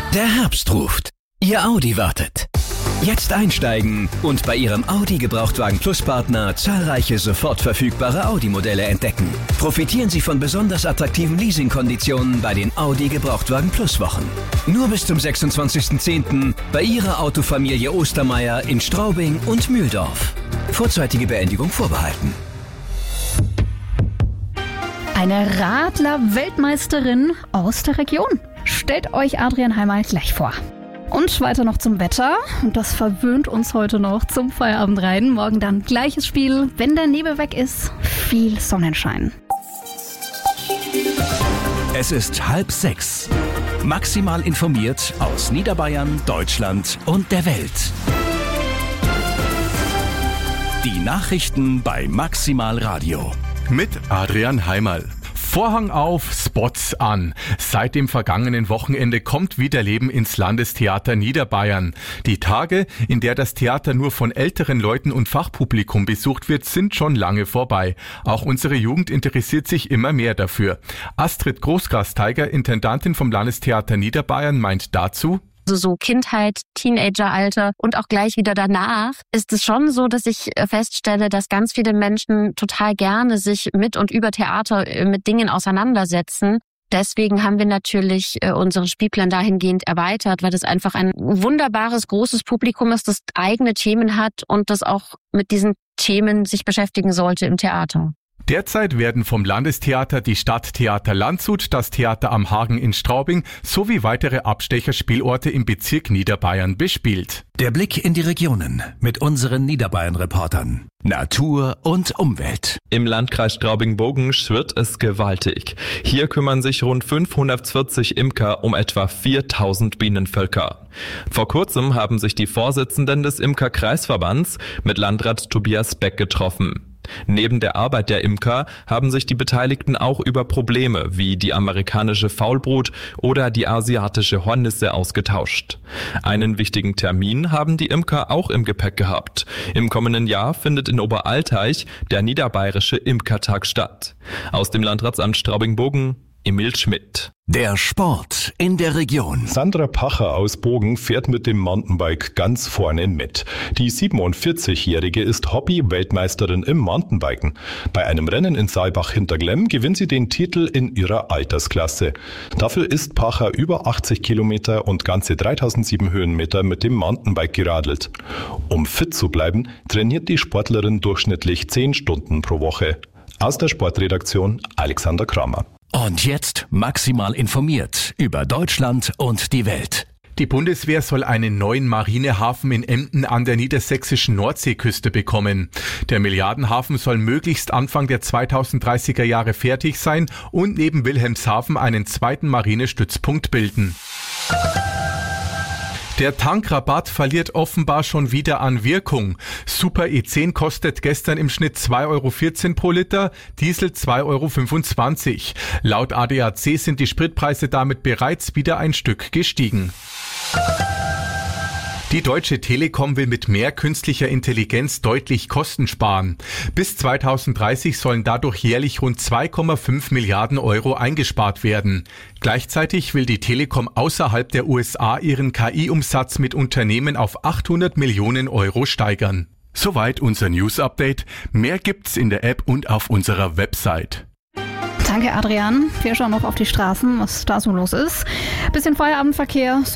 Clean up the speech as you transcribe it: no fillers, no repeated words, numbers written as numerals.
Der Herbst ruft. Ihr Audi wartet. Jetzt einsteigen und bei Ihrem Audi Gebrauchtwagen Plus Partner zahlreiche sofort verfügbare Audi-Modelle entdecken. Profitieren Sie von besonders attraktiven Leasingkonditionen bei den Audi Gebrauchtwagen Plus Wochen. Nur bis zum 26.10. bei Ihrer Autofamilie Ostermeier in Straubing und Mühldorf. Vorzeitige Beendigung vorbehalten. Eine Radler-Weltmeisterin aus der Region. Stellt euch Adrian Heimal gleich vor. Und weiter noch zum Wetter. Und das verwöhnt uns heute noch zum Feierabend rein. Morgen dann gleiches Spiel. Wenn der Nebel weg ist, viel Sonnenschein. Es ist 5:30. Maximal informiert aus Niederbayern, Deutschland und der Welt. Die Nachrichten bei Maximal Radio. Mit Adrian Heimal. Vorhang auf, Spots an. Seit dem vergangenen Wochenende kommt wieder Leben ins Landestheater Niederbayern. Die Tage, in der das Theater nur von älteren Leuten und Fachpublikum besucht wird, sind schon lange vorbei. Auch unsere Jugend interessiert sich immer mehr dafür. Astrid Großgasteiger, Intendantin vom Landestheater Niederbayern, meint dazu: Also so Kindheit, Teenageralter und auch gleich wieder danach ist es schon so, dass ich feststelle, dass ganz viele Menschen total gerne sich mit und über Theater mit Dingen auseinandersetzen. Deswegen haben wir natürlich unseren Spielplan dahingehend erweitert, weil das einfach ein wunderbares, großes Publikum ist, das eigene Themen hat und das auch mit diesen Themen sich beschäftigen sollte im Theater. Derzeit werden vom Landestheater die Stadttheater Landshut, das Theater am Hagen in Straubing sowie weitere Abstecherspielorte im Bezirk Niederbayern bespielt. Der Blick in die Regionen mit unseren Niederbayern-Reportern. Natur und Umwelt. Im Landkreis Straubing-Bogen schwirrt es gewaltig. Hier kümmern sich rund 540 Imker um etwa 4000 Bienenvölker. Vor kurzem haben sich die Vorsitzenden des Imkerkreisverbands mit Landrat Tobias Beck getroffen. Neben der Arbeit der Imker haben sich die Beteiligten auch über Probleme wie die amerikanische Faulbrut oder die asiatische Hornisse ausgetauscht. Einen wichtigen Termin haben die Imker auch im Gepäck gehabt. Im kommenden Jahr findet in Oberalteich der Niederbayerische Imkertag statt. Aus dem Landratsamt Straubing-Bogen, Emil Schmidt. Der Sport in der Region. Sandra Pacher aus Bogen fährt mit dem Mountainbike ganz vorne mit. Die 47-Jährige ist Hobby-Weltmeisterin im Mountainbiken. Bei einem Rennen in Saalbach hinter Glemm gewinnt sie den Titel in ihrer Altersklasse. Dafür ist Pacher über 80 Kilometer und ganze 3007 Höhenmeter mit dem Mountainbike geradelt. Um fit zu bleiben, trainiert die Sportlerin durchschnittlich 10 Stunden pro Woche. Aus der Sportredaktion Alexander Kramer. Und jetzt maximal informiert über Deutschland und die Welt. Die Bundeswehr soll einen neuen Marinehafen in Emden an der niedersächsischen Nordseeküste bekommen. Der Milliardenhafen soll möglichst Anfang der 2030er Jahre fertig sein und neben Wilhelmshaven einen zweiten Marinestützpunkt bilden. Der Tankrabatt verliert offenbar schon wieder an Wirkung. Super E10 kostet gestern im Schnitt 2,14 € pro Liter, Diesel 2,25 €. Laut ADAC sind die Spritpreise damit bereits wieder ein Stück gestiegen. Die Deutsche Telekom will mit mehr künstlicher Intelligenz deutlich Kosten sparen. Bis 2030 sollen dadurch jährlich rund 2,5 Milliarden € eingespart werden. Gleichzeitig will die Telekom außerhalb der USA ihren KI-Umsatz mit Unternehmen auf 800 Millionen € steigern. Soweit unser News-Update. Mehr gibt's in der App und auf unserer Website. Danke, Adrian. Wir schauen noch auf die Straßen, was da so los ist. Bisschen Feierabendverkehr.